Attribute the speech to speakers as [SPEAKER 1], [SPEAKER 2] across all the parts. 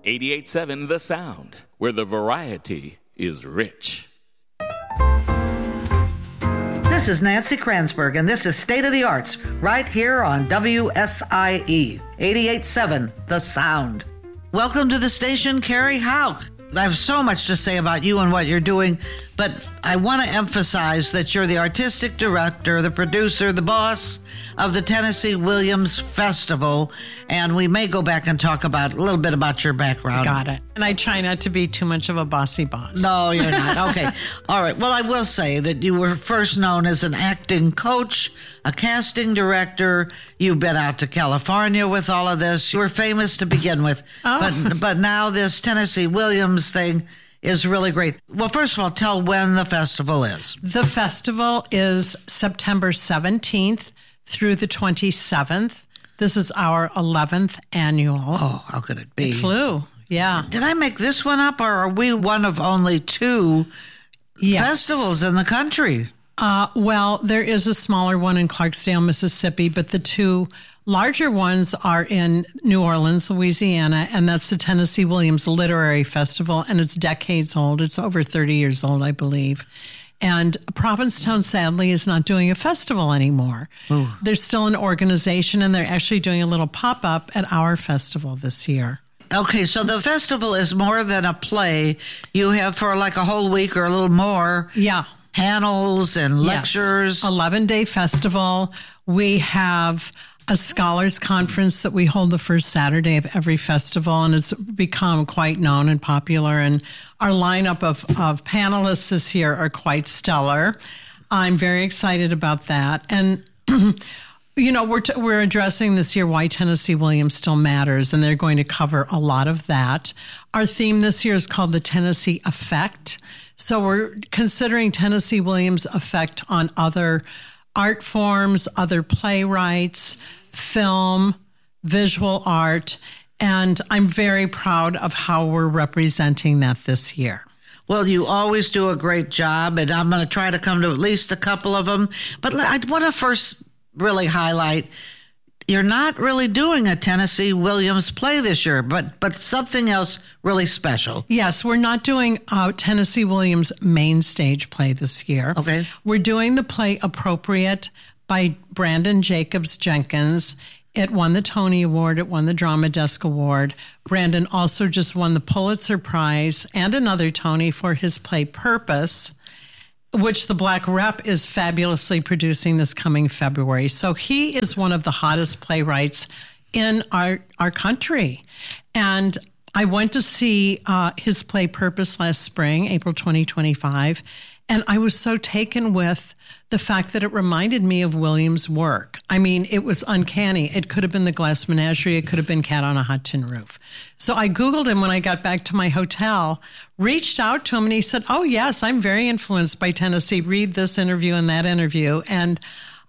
[SPEAKER 1] 88.7 The Sound, where the variety is rich.
[SPEAKER 2] This is Nancy Kranzberg, and this is State of the Arts, right here on WSIE 88.7 The Sound. Welcome to the station, Carrie Houck. I have so much to say about you and what you're doing, but I want to emphasize that you're the artistic director, the producer, the boss of the Tennessee Williams Festival, and we may go back and talk about a little bit about your background.
[SPEAKER 3] Got it. And I try not to be too much of a bossy boss.
[SPEAKER 2] No, you're not. Okay. All right. Well, I will say that you were first known as an acting coach, a casting director. You've been out to California with all of this. You were famous to begin with.
[SPEAKER 3] Oh.
[SPEAKER 2] But now this Tennessee Williams thing is really great. Well, first of all, tell when the festival is.
[SPEAKER 3] The festival is September 17th through the 27th. This is our 11th annual.
[SPEAKER 2] Oh, how could it be?
[SPEAKER 3] It flew, yeah.
[SPEAKER 2] Did I make this one up, or are we one of only two festivals in the country?
[SPEAKER 3] Well, there is a smaller one in Clarksdale, Mississippi, but the two larger ones are in New Orleans, Louisiana, and that's the Tennessee Williams Literary Festival, and it's decades old. It's over 30 years old, I believe. And Provincetown, sadly, is not doing a festival anymore. Ooh. They're still an organization, and they're actually doing a little pop-up at our festival this year.
[SPEAKER 2] Okay, so the festival is more than a play. You have for like a whole week or a little more.
[SPEAKER 3] Yeah.
[SPEAKER 2] Panels and lectures.
[SPEAKER 3] Yes. 11-day festival. We have a scholars conference that we hold the first Saturday of every festival, and it's become quite known and popular. And our lineup of panelists this year are quite stellar. I'm very excited about that. And, you know, we're addressing this year why Tennessee Williams still matters, and they're going to cover a lot of that. Our theme this year is called the Tennessee Effect. So we're considering Tennessee Williams' effect on other art forms, other playwrights, film, visual art, and I'm very proud of how we're representing that this year.
[SPEAKER 2] Well, you always do a great job, and I'm going to try to come to at least a couple of them. But I want to first really highlight, you're not really doing a Tennessee Williams play this year, but something else really special.
[SPEAKER 3] Yes, we're not doing Tennessee Williams' main stage play this year.
[SPEAKER 2] Okay.
[SPEAKER 3] We're doing the play Appropriate by Brandon Jacobs Jenkins. It won the Tony Award. It won the Drama Desk Award. Brandon also just won the Pulitzer Prize and another Tony for his play Purpose, which the Black Rep is fabulously producing this coming February. So he is one of the hottest playwrights in our country. And I went to see his play Purpose last spring, April 2025, and I was so taken with the fact that it reminded me of Williams' work. I mean, it was uncanny. It could have been The Glass Menagerie. It could have been Cat on a Hot Tin Roof. So I Googled him when I got back to my hotel, reached out to him, and he said, oh, yes, I'm very influenced by Tennessee. Read this interview and that interview. And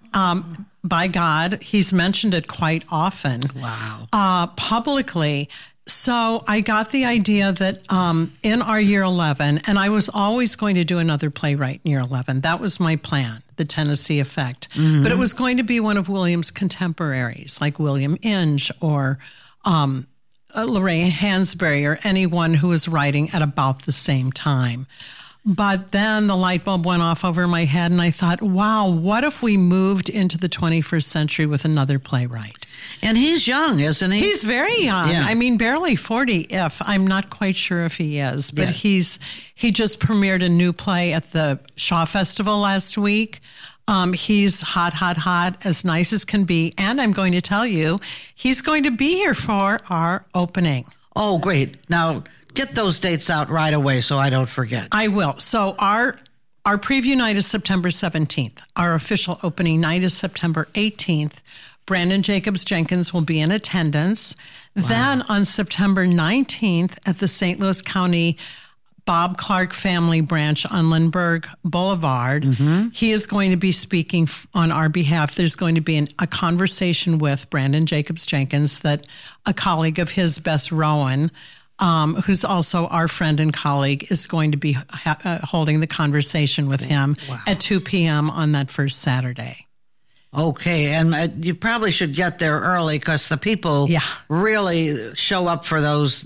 [SPEAKER 3] by God, he's mentioned it quite often.
[SPEAKER 2] Wow.
[SPEAKER 3] Publicly. So I got the idea that in our year 11, and I was always going to do another playwright in year 11. That was my plan, the Tennessee Effect. Mm-hmm. But it was going to be one of Williams' contemporaries, like William Inge or Lorraine Hansberry or anyone who was writing at about the same time. But then the light bulb went off over my head, and I thought, wow, what if we moved into the 21st century with another playwright?
[SPEAKER 2] And he's young, isn't he?
[SPEAKER 3] He's very young.
[SPEAKER 2] Yeah.
[SPEAKER 3] I mean, barely 40, I'm not quite sure if he is. But
[SPEAKER 2] yeah.
[SPEAKER 3] He just premiered a new play at the Shaw Festival last week. He's hot, as nice as can be. And I'm going to tell you, he's going to be here for our opening.
[SPEAKER 2] Oh, great. Now, get those dates out right away so I don't forget.
[SPEAKER 3] I will. So our preview night is September 17th. Our official opening night is September 18th. Brandon Jacobs Jenkins will be in attendance. Wow. Then on September 19th at the St. Louis County Bob Clark Family Branch on Lindbergh Boulevard, mm-hmm. he is going to be speaking on our behalf. There's going to be a conversation with Brandon Jacobs Jenkins that a colleague of his, Bess Rowan, who's also our friend and colleague, is going to be holding the conversation with him at 2 p.m. on that first Saturday.
[SPEAKER 2] Okay, and you probably should get there early because the people really show up for those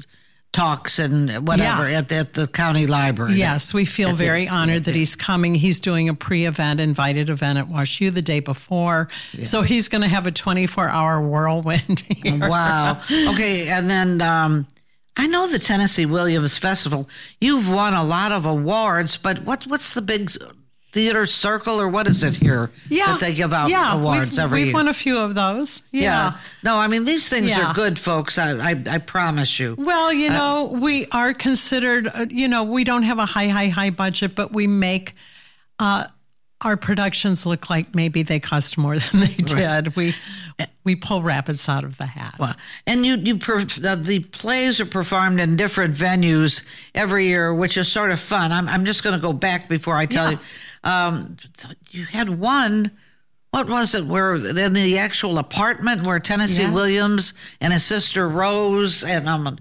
[SPEAKER 2] talks and whatever at the county library.
[SPEAKER 3] Yes, we feel very honored that he's coming. He's doing a invited event at WashU the day before. Yeah. So he's going to have a 24-hour whirlwind here.
[SPEAKER 2] Wow. Okay, and then I know the Tennessee Williams Festival. You've won a lot of awards, but what's the big theater circle, or what is it here that they give out awards every year?
[SPEAKER 3] We've won a few of those. Yeah.
[SPEAKER 2] No, I mean, these things are good, folks. I promise you.
[SPEAKER 3] Well, we are considered, we don't have a high budget, but we make our productions look like maybe they cost more than they did. We pull rabbits out of the hat.
[SPEAKER 2] Wow. And the plays are performed in different venues every year, which is sort of fun. I'm just going to go back before I tell you. You had one, what was it, where in the actual apartment where Tennessee Williams and his sister Rose lived.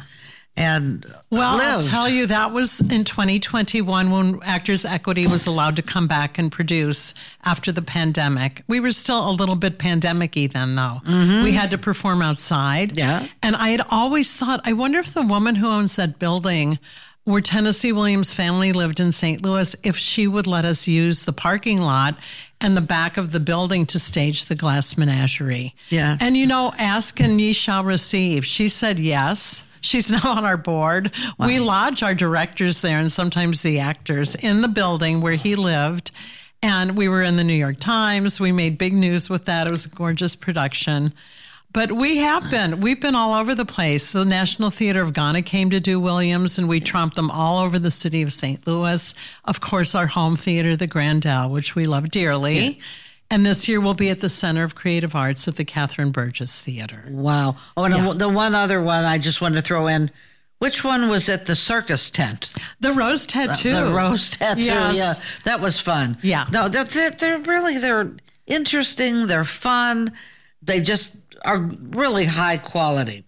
[SPEAKER 3] I'll tell you, that was in 2021 when Actors Equity was allowed to come back and produce after the pandemic. We were still a little bit pandemic-y then, though. Mm-hmm. We had to perform outside. Yeah. And I had always thought, I wonder if the woman who owns that building where Tennessee Williams' family lived in St. Louis, if she would let us use the parking lot and the back of the building to stage the Glass Menagerie. Yeah. And, ask and ye shall receive. She said yes. She's now on our board. Wow. We lodge our directors there and sometimes the actors in the building where he lived. And we were in the New York Times. We made big news with that. It was a gorgeous production. But we've been all over the place. The National Theater of Ghana came to do Williams, and we trumped them all over the city of St. Louis. Of course, our home theater, the Grandel, which we love dearly. Yeah. And this year we'll be at the Center of Creative Arts at the Catherine Burgess Theater. Wow.
[SPEAKER 2] Oh, and the one other one I just wanted to throw in, which one was at the circus tent?
[SPEAKER 3] The Rose Tattoo.
[SPEAKER 2] The Rose Tattoo, yes. That was fun. Yeah. No, they're interesting, they're fun, they just are really high quality.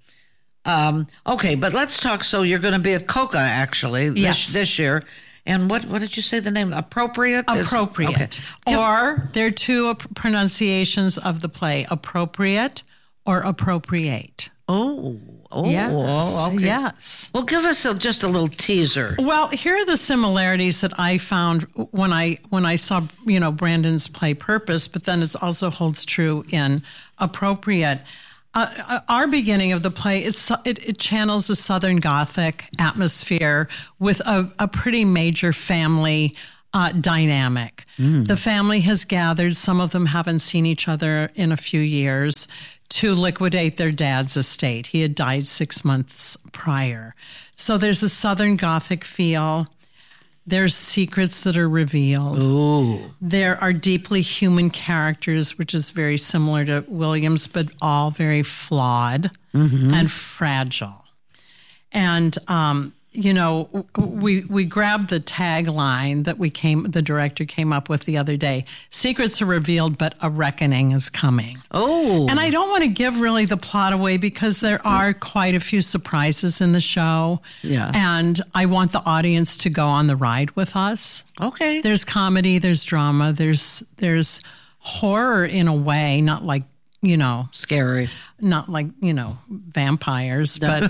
[SPEAKER 2] Okay, but let's talk. So you're going to be at COCA actually this year. And what did you say the name? Appropriate?
[SPEAKER 3] Appropriate. Okay. Or there are two pronunciations of the play, appropriate or appropriate.
[SPEAKER 2] Oh,
[SPEAKER 3] yes.
[SPEAKER 2] Okay.
[SPEAKER 3] Yes.
[SPEAKER 2] Well, give us just a little teaser.
[SPEAKER 3] Well, here are the similarities that I found when I saw, Brandon's play Purpose, but then it also holds true in Appropriate. Our beginning of the play, it channels a Southern Gothic atmosphere with a pretty major family dynamic. The family has gathered, some of them haven't seen each other in a few years, to liquidate their dad's estate. He had died 6 months prior. So there's a Southern Gothic feel. There's secrets that are revealed. Ooh. There are deeply human characters, which is very similar to Williams, but all very flawed and fragile. And, we grabbed the tagline that the director came up with the other day. Secrets are revealed, but a reckoning is coming. Oh. And I don't want to give really the plot away because there are quite a few surprises in the show. Yeah. And I want the audience to go on the ride with us. Okay. There's comedy, there's drama, there's horror in a way, not like,
[SPEAKER 2] scary.
[SPEAKER 3] Not like, vampires, but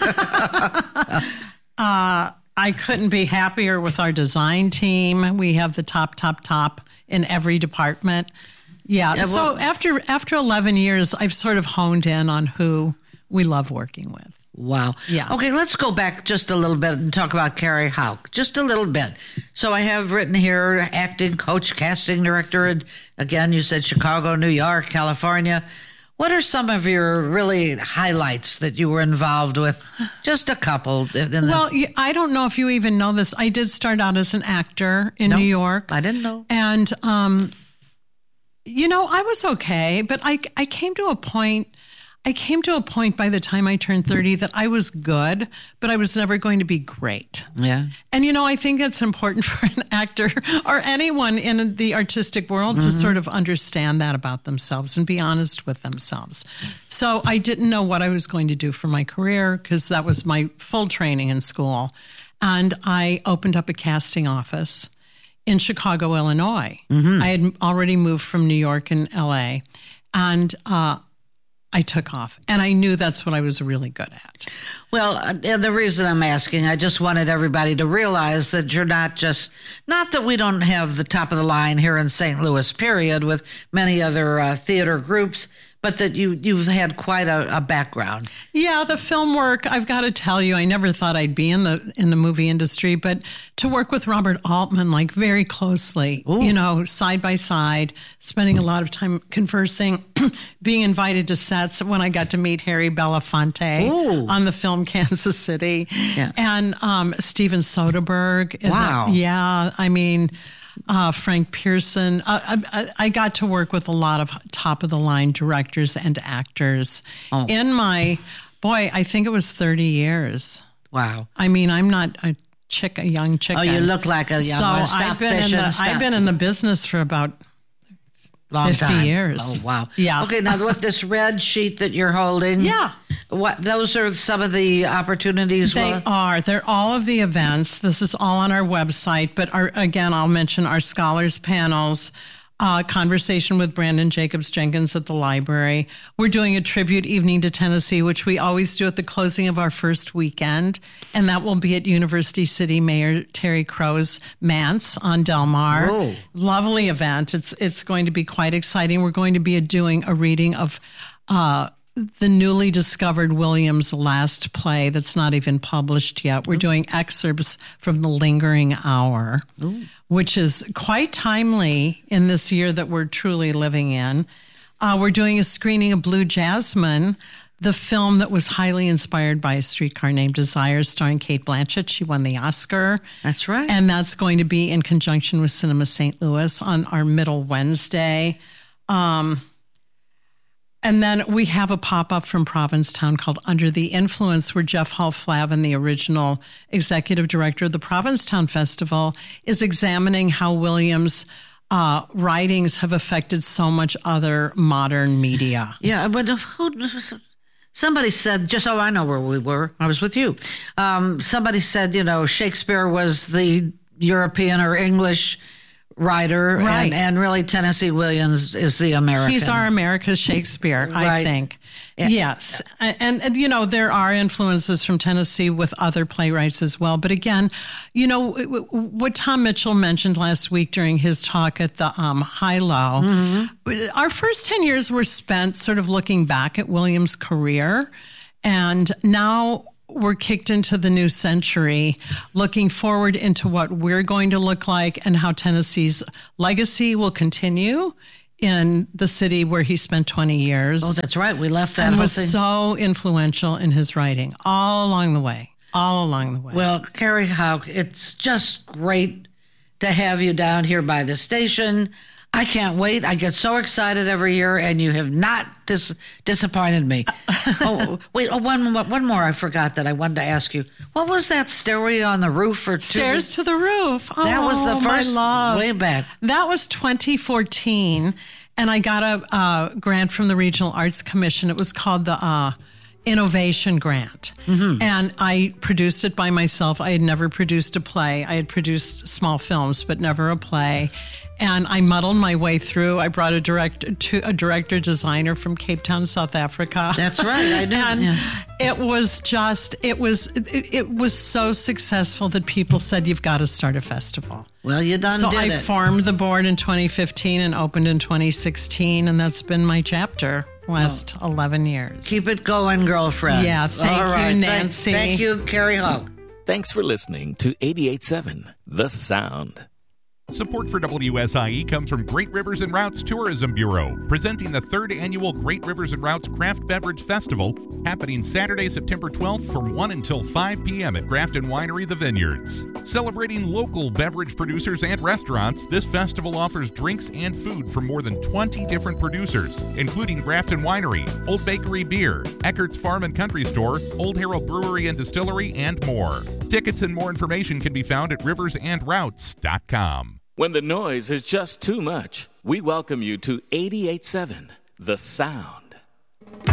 [SPEAKER 3] I couldn't be happier with our design team. We have the top in every department. Yeah. So after 11 years, I've sort of honed in on who we love working with.
[SPEAKER 2] Wow. Yeah. Okay, let's go back just a little bit and talk about Carrie Hauck. Just a little bit. So I have written here, acting coach, casting director, and again, you said Chicago, New York, California. What are some of your really highlights that you were involved with? Just a couple.
[SPEAKER 3] Well, I don't know if you even know this. I did start out as an actor in New York.
[SPEAKER 2] I didn't know.
[SPEAKER 3] And, I was okay, but I came to a point by the time I turned 30 that I was good, but I was never going to be great. Yeah. And, I think it's important for an actor or anyone in the artistic world to sort of understand that about themselves and be honest with themselves. So I didn't know what I was going to do for my career because that was my full training in school. And I opened up a casting office in Chicago, Illinois. I had already moved from New York and LA. And I took off. And I knew that's what I was really good at.
[SPEAKER 2] Well, and the reason I'm asking, I just wanted everybody to realize that you're not that we don't have the top of the line here in St. Louis, period, with many other theater groups, but that you've had quite a background.
[SPEAKER 3] Yeah, the film work, I've got to tell you, I never thought I'd be in the movie industry, but to work with Robert Altman, like very closely, side by side, spending a lot of time conversing, being invited to sets when I got to meet Harry Belafonte on the film Kansas City, and Steven Soderbergh.
[SPEAKER 2] Wow.
[SPEAKER 3] Yeah, I mean... Frank Pearson. I got to work with a lot of top-of-the-line directors and actors in my, I think it was 30 years.
[SPEAKER 2] Wow.
[SPEAKER 3] I mean, I'm not a young chicken.
[SPEAKER 2] Oh, you look like a young one.
[SPEAKER 3] I've been in the business for about
[SPEAKER 2] long
[SPEAKER 3] 50
[SPEAKER 2] time.
[SPEAKER 3] years.
[SPEAKER 2] Oh, wow.
[SPEAKER 3] Yeah.
[SPEAKER 2] Okay, now with this red sheet that you're holding.
[SPEAKER 3] Yeah.
[SPEAKER 2] Those are some of the opportunities?
[SPEAKER 3] They're all of the events. This is all on our website. But again, I'll mention our scholars panels, conversation with Brandon Jacobs Jenkins at the library. We're doing a tribute evening to Tennessee, which we always do at the closing of our first weekend. And that will be at University City Mayor Terry Crow's Manse on Del Mar.
[SPEAKER 2] Oh.
[SPEAKER 3] Lovely event. It's going to be quite exciting. We're going to be doing a reading of the newly discovered Williams' last play that's not even published yet. We're doing excerpts from The Lingering Hour, which is quite timely in this year that we're truly living in. We're doing a screening of Blue Jasmine, the film that was highly inspired by A Streetcar Named Desire, starring Cate Blanchett. She won the Oscar.
[SPEAKER 2] That's right.
[SPEAKER 3] And that's going to be in conjunction with Cinema St. Louis on our middle Wednesday. And then we have a pop-up from Provincetown called Under the Influence, where Jeff Hall-Flavin, the original executive director of the Provincetown Festival, is examining how Williams' writings have affected so much other modern media.
[SPEAKER 2] Yeah, but somebody said, just so I know where we were, I was with you. Somebody said, Shakespeare was the European or English writer,
[SPEAKER 3] right.
[SPEAKER 2] and really Tennessee Williams is the American.
[SPEAKER 3] He's our America's Shakespeare,
[SPEAKER 2] Right.
[SPEAKER 3] I think.
[SPEAKER 2] Yeah.
[SPEAKER 3] Yes. And, there are influences from Tennessee with other playwrights as well. But again, what Tom Mitchell mentioned last week during his talk at the High-Low, our first 10 years were spent sort of looking back at Williams' career. And now we're kicked into the new century, looking forward into what we're going to look like and how Tennessee's legacy will continue in the city where he spent 20 years.
[SPEAKER 2] Oh, that's right. We left that
[SPEAKER 3] and
[SPEAKER 2] whole
[SPEAKER 3] was
[SPEAKER 2] thing.
[SPEAKER 3] so influential in his writing all along the way.
[SPEAKER 2] Well, Carrie Houck, it's just great to have you down here by the station. I can't wait. I get so excited every year, and you have not disappointed me. One more I forgot that I wanted to ask you. What was that stairway on the roof?
[SPEAKER 3] Stairs to the Roof.
[SPEAKER 2] That was the first, way back.
[SPEAKER 3] That was 2014, and I got a grant from the Regional Arts Commission. It was called the Innovation Grant. And I produced it by myself. I had never produced a play. I had produced small films, but never a play. And I muddled my way through. I brought a director-designer from Cape Town, South Africa.
[SPEAKER 2] That's right, I know.
[SPEAKER 3] And it was so successful that people said, you've got to start a festival.
[SPEAKER 2] Well, you did it.
[SPEAKER 3] So I formed the board in 2015 and opened in 2016, and that's been my chapter last 11 years.
[SPEAKER 2] Keep it going, girlfriend.
[SPEAKER 3] Yeah, thank you, Nancy.
[SPEAKER 2] Thank you, Carrie Houck.
[SPEAKER 1] Thanks for listening to 88.7 The Sound.
[SPEAKER 4] Support for WSIE comes from Great Rivers and Routes Tourism Bureau, presenting the 3rd annual Great Rivers and Routes Craft Beverage Festival, happening Saturday, September 12th from 1 until 5 p.m. at Grafton Winery The Vineyards. Celebrating local beverage producers and restaurants, this festival offers drinks and food from more than 20 different producers, including Grafton Winery, Old Bakery Beer, Eckert's Farm and Country Store, Old Herald Brewery and Distillery, and more. Tickets and more information can be found at riversandroutes.com.
[SPEAKER 1] When the noise is just too much, we welcome you to 88.7 The Sound.